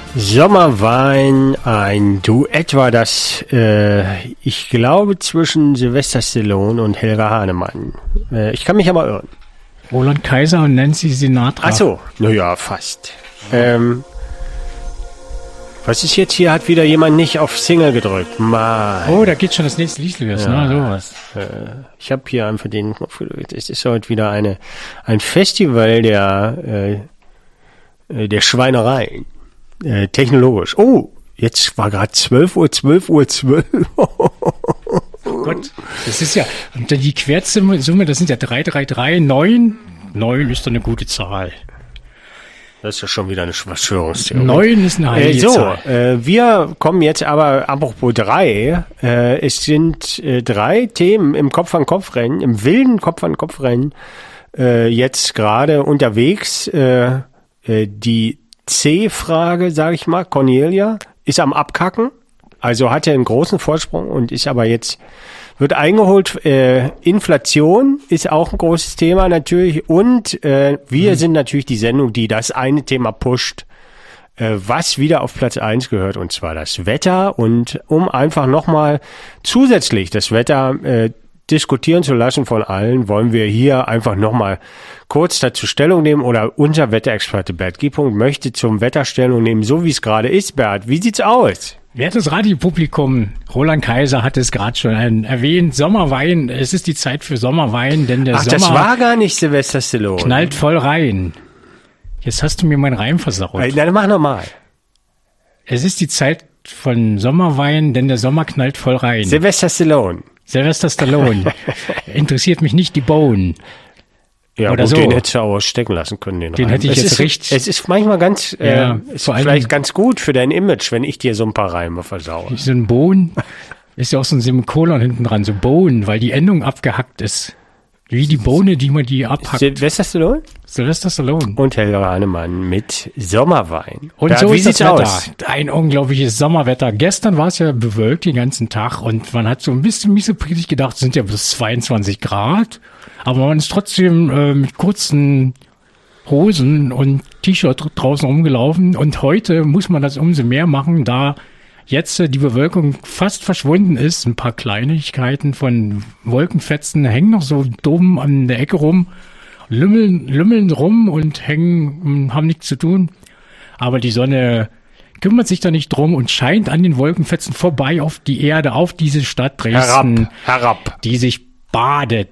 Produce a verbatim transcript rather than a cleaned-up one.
Sommerwein, ein Duett war das, äh, ich glaube, zwischen Sylvester Stallone und Helga Hahnemann. Äh, ich kann mich aber irren. Roland Kaiser und Nancy Sinatra. Ach so, naja, fast. Ähm, was ist jetzt hier? Hat wieder jemand nicht auf Single gedrückt? Mann. Oh, da geht schon das nächste Lied los, Ja. ne? Sowas. Äh, ich habe hier einfach den Knopf gedrückt. Es ist heute wieder eine ein Festival der äh, der Schweinereien. Äh, technologisch. Oh, jetzt war gerade zwölf Uhr, zwölf Uhr, zwölf. Oh Gott, das ist ja, und dann die Quersumme, Summe, das sind ja drei, drei, drei, neun. neun ist doch eine gute Zahl. Das ist ja schon wieder eine Verschwörungstheorie. neun ist eine heilige äh, so, Zahl. Äh, wir kommen jetzt aber, apropos drei, äh, es sind äh, drei Themen im Kopf-an-Kopf-Rennen, im wilden Kopf-an-Kopf-Rennen, äh, jetzt gerade unterwegs. Äh, äh, die C-Frage, sage ich mal, Cornelia, ist am Abkacken, also hat er einen großen Vorsprung und ist aber jetzt, wird eingeholt. Äh, Inflation ist auch ein großes Thema natürlich und äh, wir mhm. sind natürlich die Sendung, die das eine Thema pusht, äh, was wieder auf Platz eins gehört, und zwar das Wetter. Und um einfach nochmal zusätzlich das Wetter äh, diskutieren zu lassen von allen, wollen wir hier einfach nochmal kurz dazu Stellung nehmen, oder unser Wetterexperte Bert Giepunkt möchte zum Wetter Stellung nehmen, so wie es gerade ist. Bert, wie sieht's aus? Wertes Radiopublikum, Roland Kaiser hat es gerade schon erwähnt, Sommerwein, es ist die Zeit für Sommerwein, denn der Ach, Sommer das war gar nicht Sylvester Stallone. knallt voll rein. Jetzt hast du mir meinen Reim versaut. Nein, dann mach nochmal. Es ist die Zeit von Sommerwein, denn der Sommer knallt voll rein. Sylvester Stallone. Sylvester Stallone. Interessiert mich nicht die Bohnen. Ja, Oder gut, so. den hättest du auch stecken lassen können. Den, Den Reim. hätte ich es jetzt ist, richtig- Es ist manchmal ganz, Ja, äh, ist vor allem- vielleicht ganz gut für dein Image, wenn ich dir so ein paar Reime versaue. So ein Bohnen ist ja auch so ein Semikolon hinten dran, so Bohnen, weil die Endung abgehackt ist. Wie die Bohne, die man die abhackt. Sylvester Stallone Sylvester Stallone. und Helga Hahnemann mit Sommerwein. Und Ja, so wie ist das sieht's Wetter. aus? Ein unglaubliches Sommerwetter. Gestern war es ja bewölkt den ganzen Tag und man hat so ein bisschen mieseprächtig gedacht, es sind ja bis zweiundzwanzig Grad. Aber man ist trotzdem äh, mit kurzen Hosen und T-Shirt draußen rumgelaufen. Und heute muss man das umso mehr machen, da jetzt äh, die Bewölkung fast verschwunden ist. Ein paar Kleinigkeiten von Wolkenfetzen hängen noch so dumm an der Ecke rum, lümmeln, lümmeln rum und hängen, mh, haben nichts zu tun. Aber die Sonne kümmert sich da nicht drum und scheint an den Wolkenfetzen vorbei auf die Erde, auf diese Stadt Dresden, Herab, herab. die sich badet